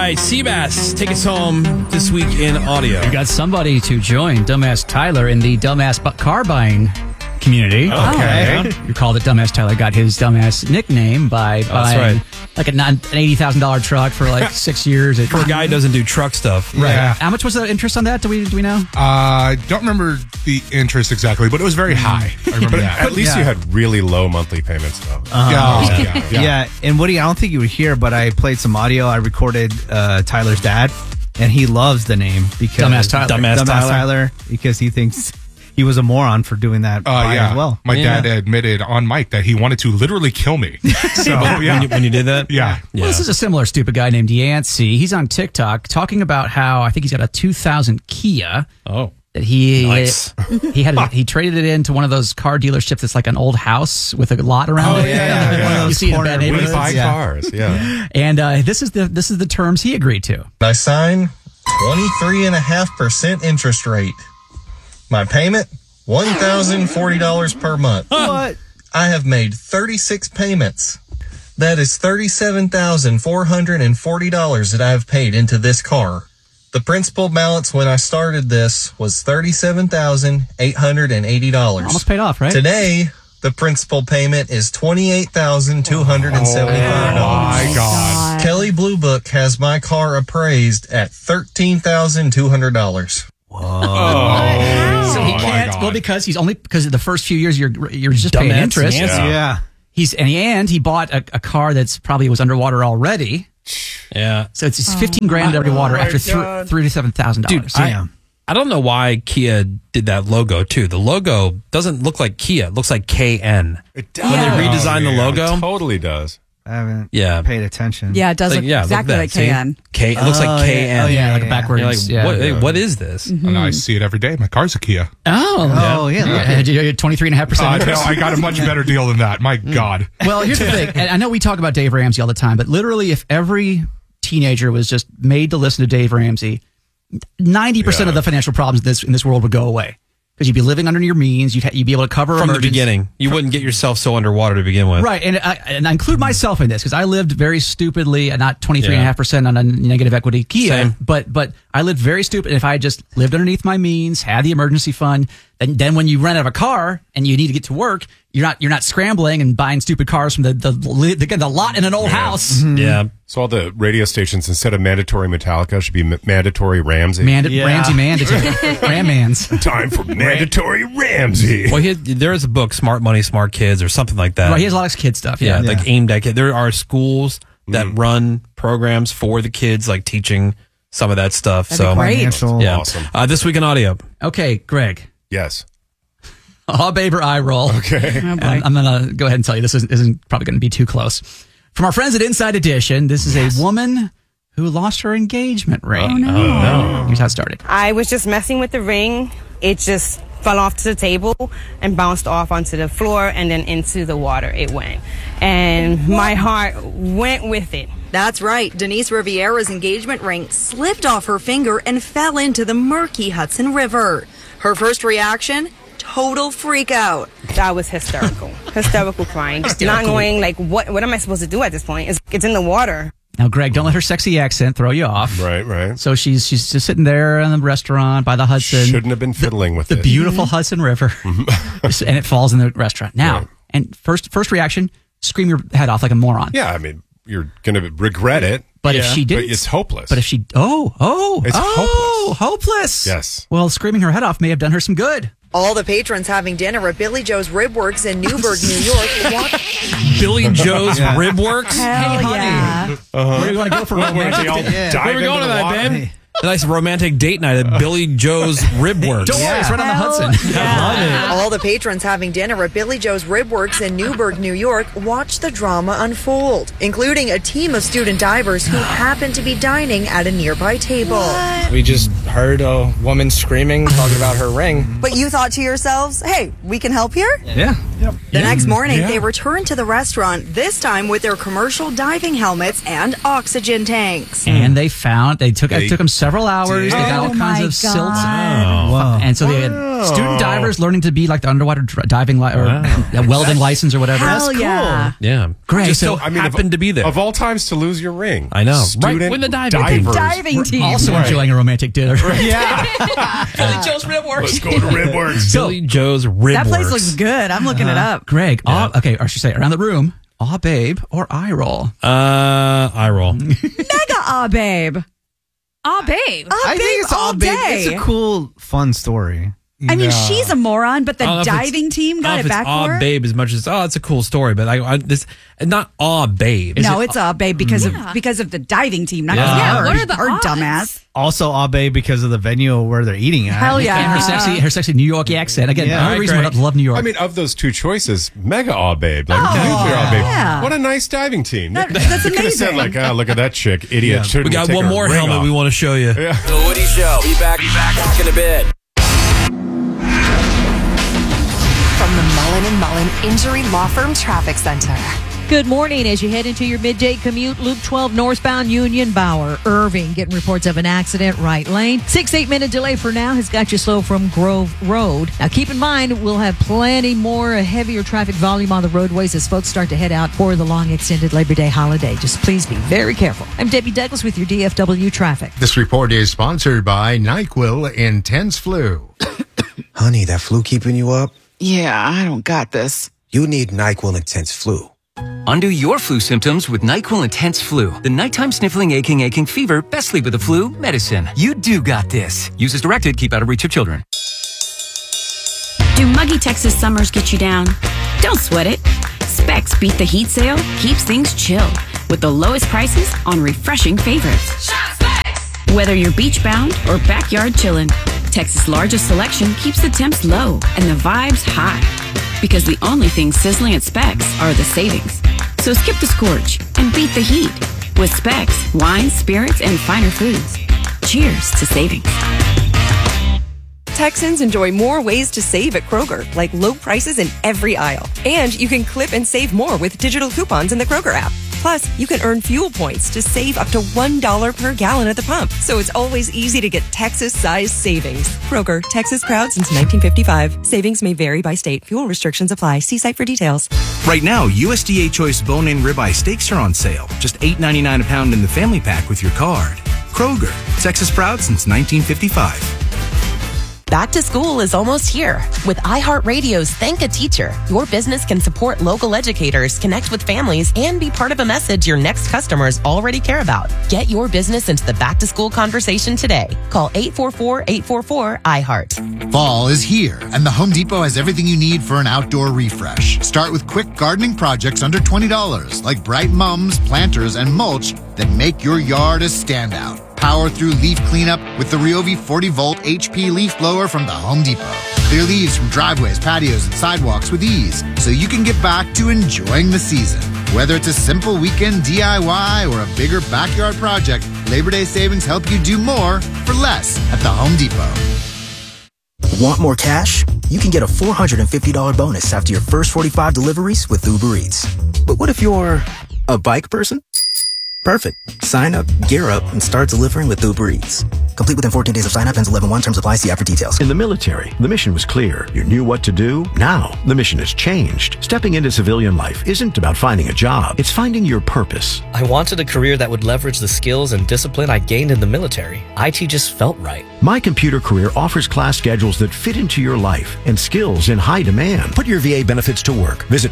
right, Seabass, take us home this week in audio. You got somebody to join Dumbass Tyler in the dumbass car buying community. Okay. You called it Dumbass Tyler. Got his dumbass nickname by buying like an $80,000 truck for like 6 years. For a guy who doesn't do truck stuff. Right. Yeah. How much was the interest on that? Do we know? I don't remember the interest exactly, but it was very high. I remember that. At least you had really low monthly payments, though. Yeah, and Woody, I don't think you would hear, but I played some audio. I recorded Tyler's dad, and he loves the name because Dumbass Tyler. Dumbass Tyler, because he thinks he was a moron for doing that as well. My dad admitted on mic that he wanted to literally kill me. So, When you did that? Yeah. Well, this is a similar stupid guy named Yancey. He's on TikTok talking about how I think he's got a 2000 Kia. Oh. That he Nice. he traded it into one of those car dealerships that's like an old house with a lot around it. One of You those see it in corner bad We neighborhoods. buy cars, yeah. And this is the terms he agreed to. I sign 23.5% interest rate. My payment, $1,040 per month. What? I have made 36 payments. That is $37,440 that I have paid into this car. The principal balance when I started this was $37,880. Almost paid off, right? Today, the principal payment is $28,275. My God. Kelly Blue Book has my car appraised at $13,200. So he my can't. God. Well, because of the first few years you're just paying Dumbass interest. Yancey. Yeah. He bought a car that's probably was underwater already. Yeah. So it's 15 grand underwater after $3,000 to $7,000. Dude, I don't know why Kia did that logo, too. The logo doesn't look like Kia. It looks like KN. It does. When they redesigned the logo. It totally does. I haven't Yeah. paid attention. Yeah, it does look look exactly that, like see? KN. It looks like KN. Oh, yeah, like a yeah. backwards. You're like, yeah. what is this? And I see it every day. My car's a Kia. Oh, yeah. You're 23.5% No, interest. I got a much better deal than that. My God. Well, here's the thing. And I know we talk about Dave Ramsey all the time, but literally, if every teenager was just made to listen to Dave Ramsey, 90% of the financial problems in this world would go away. Because you'd be living under your means, you'd be able to cover From the emergency- beginning. You wouldn't get yourself so underwater to begin with. Right, and I include myself in this because I lived very stupidly at not 23.5% on a negative equity Kia, Same. but I lived very stupid. If I had just lived underneath my means, had the emergency fund, then when you rent out of a car and you need to get to work, you're not scrambling and buying stupid cars from the lot in an old house. Yeah. So all the radio stations, instead of mandatory Metallica, should be mandatory Ramsey. Ramsey mandatory. Ram-mans. Time for mandatory Ramsey. Well, there is a book, Smart Money, Smart Kids, or something like that. Right, he has a lot of kid stuff. Yeah, Yeah. like aimed at kids. There are schools that run programs for the kids, like teaching some of that stuff. That'd be great. Financial. Yeah. Awesome. This week in audio. Okay, Greg. Yes. Aw, babe, or eye roll. Okay. Oh, boy. I'm going to go ahead and tell you this isn't probably going to be too close. From our friends at Inside Edition, this is a woman who lost her engagement ring. Oh, no. Here's how it started. I was just messing with the ring. It just fell off to the table and bounced off onto the floor and then into the water it went. And my heart went with it. That's right. Denise Riviera's engagement ring slipped off her finger and fell into the murky Hudson River. Her first reaction? Total freak out. That was hysterical. Hysterical crying. Not knowing, like, what am I supposed to do at this point? It's in the water. Now, Greg, don't let her sexy accent throw you off. Right. So she's just sitting there in the restaurant by the Hudson. Shouldn't have been fiddling with the it. beautiful Hudson River. And it falls in the restaurant. Now, Right. and first reaction, scream your head off like a moron. Yeah, I mean, you're going to regret it. But if she But didn't. it's hopeless. But if she. It's hopeless. Yes. Well, screaming her head off may have done her some good. All the patrons having dinner at Billy Joe's Rib Works in Newburgh, New York. Billy Joe's Rib Works? Hell yeah. Where do you want to go for romantic? Where are we going tonight, babe? A nice romantic date night at Billy Joe's Rib Works. Don't worry, it's right on the Hudson. All the patrons having dinner at Billy Joe's Rib Works in Newburgh, New York, watched the drama unfold, including a team of student divers who happened to be dining at a nearby table. We just heard a woman screaming, talking about her ring. But you thought to yourselves, hey, we can help here? Yeah. The next morning, they returned to the restaurant, this time with their commercial diving helmets and oxygen tanks. And they took them several hours. They got all kinds of silts. Wow. And so they had Student divers learning to be like the underwater diving or welding license or whatever. Hell yeah. Yeah. Great. Just So, happened to be there. Of all times to lose your ring. I know. Student Right when the diving divers. Diving team. also enjoying a romantic dinner. Billy Joe's Ribworks. Let's go to Ribworks. Billy Joe's Ribworks. That place looks good. I'm looking it up. Greg, okay, or I should say around the room, aw babe or eye roll? Eye roll. Mega babe. I Babe think it's all big. day. It's a cool, fun story. I mean, she's a moron, but the I don't know if it's- diving team I got don't it know if back it's for her. babe as much as it's a cool story, but this not babe. No, it's babe because of the diving team, not because Yeah. of her. What are the her odds? dumbass? Also, Abe because of the venue where they're eating at. Hell yeah. And her sexy New York accent. Again, Yeah. another Right, reason Greg. I love New York. I mean, of those two choices, Mega Aw Babe, like nuclear Aw Babe. yeah. What a nice diving team. That's They could have said amazing. like, look at that chick, idiot. Yeah. Shouldn't We got take one her more ring helmet off. we want to show you. Yeah. The Woody Show. Be back in a bit. From the Mullen & Mullen Injury Law Firm Traffic Center. Good morning. As you head into your midday commute, Loop 12 northbound Union Bower, Irving, getting reports of an accident, right lane. 6-8 minute delay for now has got you slow from Grove Road. Now keep in mind, we'll have plenty more heavier traffic volume on the roadways as folks start to head out for the long extended Labor Day holiday. Just please be very careful. I'm Debbie Douglas with your DFW traffic. This report is sponsored by NyQuil Intense Flu. Honey, that flu keeping you up? Yeah, I don't got this. You need NyQuil Intense Flu. Undo your flu symptoms with NyQuil Intense Flu. The nighttime sniffling, aching fever, best sleep with the flu medicine. You do got this. Use as directed. Keep out of reach of children. Do muggy Texas summers get you down? Don't sweat it. Specs Beat the Heat sale keeps things chill with the lowest prices on refreshing favorites. Whether you're beach bound or backyard chillin', Texas' largest selection keeps the temps low and the vibes high. Because the only things sizzling at Specs are the savings. So skip the scorch and beat the heat with Specs, wines, spirits, and finer foods. Cheers to savings. Texans enjoy more ways to save at Kroger, like low prices in every aisle. And you can clip and save more with digital coupons in the Kroger app. Plus, you can earn fuel points to save up to $1 per gallon at the pump. So it's always easy to get Texas-sized savings. Kroger, Texas proud since 1955. Savings may vary by state. Fuel restrictions apply. See site for details. Right now, USDA Choice Bone-In Ribeye Steaks are on sale. Just $8.99 a pound in the family pack with your card. Kroger, Texas proud since 1955. Back to school is almost here. With iHeartRadio's Thank a Teacher, your business can support local educators, connect with families, and be part of a message your next customers already care about. Get your business into the back to school conversation today. Call 844-844-iHeart. Fall is here, and the Home Depot has everything you need for an outdoor refresh. Start with quick gardening projects under $20, like bright mums, planters, and mulch that make your yard a standout. Power through leaf cleanup with the Ryobi 40-volt HP leaf blower from the Home Depot. Clear leaves from driveways, patios, and sidewalks with ease, so you can get back to enjoying the season. Whether it's a simple weekend DIY or a bigger backyard project, Labor Day savings help you do more for less at the Home Depot. Want more cash? You can get a $450 bonus after your first 45 deliveries with Uber Eats. But what if you're a bike person? Perfect. Sign up, gear up, and start delivering with Uber Eats. Complete within 14 days of sign up. Ends 11/1. Terms apply. See app for details. In the military, the mission was clear. You knew what to do. Now, the mission has changed. Stepping into civilian life isn't about finding a job. It's finding your purpose. I wanted a career that would leverage the skills and discipline I gained in the military. IT just felt right. My Computer Career offers class schedules that fit into your life and skills in high demand. Put your VA benefits to work. Visit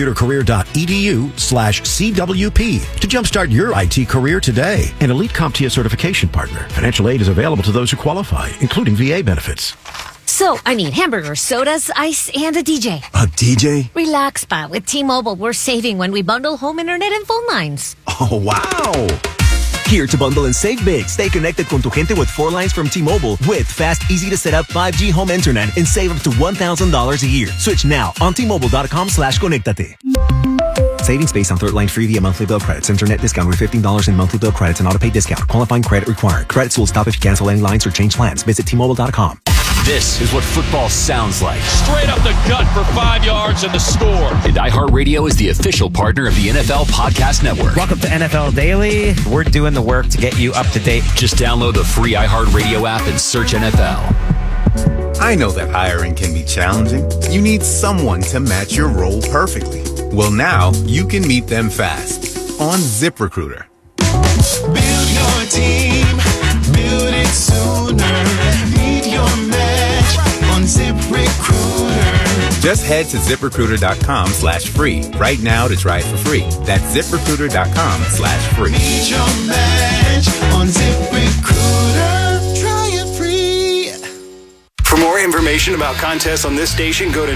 mycomputercareer.edu/CWP to jumpstart your IT career today. An Elite CompTIA certification partner. Financial aid is available to those who qualify, including VA benefits. So, I need hamburgers, sodas, ice, and a DJ. A DJ? Relax, Pa. With T-Mobile, we're saving when we bundle home internet and phone lines. Oh, wow! Here to bundle and save big. Stay connected con tu gente with 4 lines from T-Mobile with fast, easy to set up 5G home internet and save up to $1,000 a year. Switch now on T-Mobile.com/conectate. Savings based on third line free via monthly bill credits. Internet discount with $15 in monthly bill credits and auto-pay discount. Qualifying credit required. Credits will stop if you cancel any lines or change plans. Visit T-Mobile.com. This is what football sounds like. Straight up the gut for 5 yards and the score. And iHeartRadio is the official partner of the NFL Podcast Network. Welcome to NFL Daily. We're doing the work to get you up to date. Just download the free iHeartRadio app and search NFL. I know that hiring can be challenging. You need someone to match your role perfectly. Well, now you can meet them fast on ZipRecruiter. Build your team, build it sooner. Meet your match on ZipRecruiter. Just head to ZipRecruiter.com/free right now to try it for free. That's ZipRecruiter.com/free. Meet your match on ZipRecruiter. Try it free. For more information about contests on this station, go to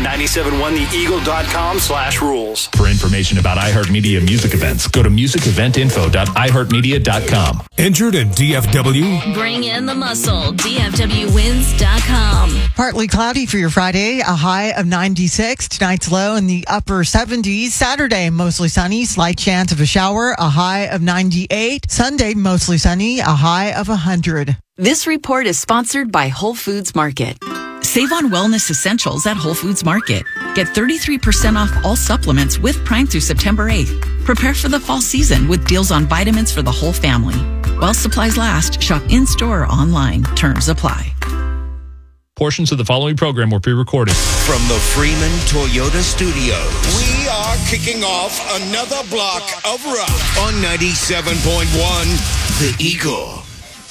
971theeagle.com/rules. For information about iHeartMedia music events, go to musiceventinfo.iheartmedia.com. Injured in DFW? Bring in the muscle. DFWwins.com. Partly cloudy for your Friday, a high of 96. Tonight's low in the upper 70s. Saturday, mostly sunny, slight chance of a shower, a high of 98. Sunday, mostly sunny, a high of 100. This report is sponsored by Whole Foods Market. Save on wellness essentials at Whole Foods Market. Get 33% off all supplements with Prime through September 8th. Prepare for the fall season with deals on vitamins for the whole family. While supplies last, shop in-store or online. Terms apply. Portions of the following program were pre-recorded. From the Freeman Toyota Studios, we are kicking off another block of rock on 97.1 The Eagle.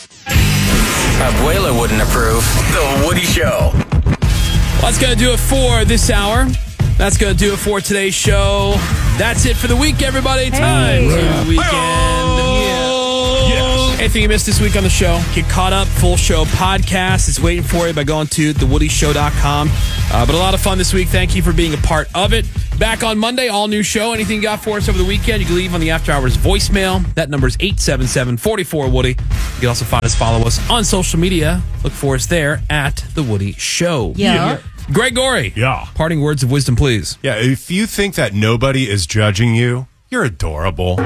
Abuela wouldn't approve. The Woody Show. Well, that's going to do it for this hour. That's going to do it for today's show. That's it for the week, everybody. Time to weekend. Yes. Anything you missed this week on the show, get caught up. Full show podcast. It's waiting for you by going to thewoodyshow.com. But a lot of fun this week. Thank you for being a part of it. Back on Monday, all new show. Anything you got for us over the weekend, you can leave on the After Hours voicemail. That number is 877-44-WOODY. You can also follow us on social media. Look for us there at The Woody Show. Yeah. Greg Gorey. Yeah. Parting words of wisdom, please. Yeah, if you think that nobody is judging you, you're adorable.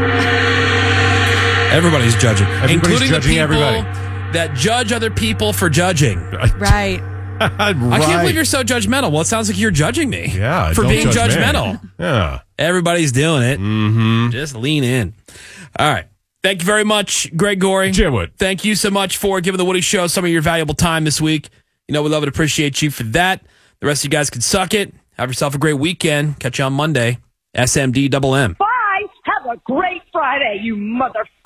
Everybody's judging. Everybody's including judging the people everybody. that judge other people for judging. Right. I can't believe you're so judgmental. Well, it sounds like you're judging me. Yeah, for don't being judge me. judgmental. Yeah. Everybody's doing it. Mm-hmm. Just lean in. All right. Thank you very much, Greg Gorey. Jim Wood. Thank you so much for giving the Woody Show some of your valuable time this week. You know, we love and appreciate you for that. The rest of you guys can suck it. Have yourself a great weekend. Catch you on Monday. SMD double M. Bye. Have a great Friday, you mother